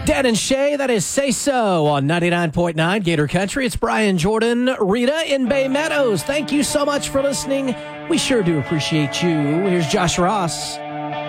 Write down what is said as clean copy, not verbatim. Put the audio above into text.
Dan and Shay, that is Say So on 99.9 Gator Country. It's Brian Jordan, Rita in Bay Meadows. Thank you so much for listening. We sure do appreciate you. Here's Josh Ross.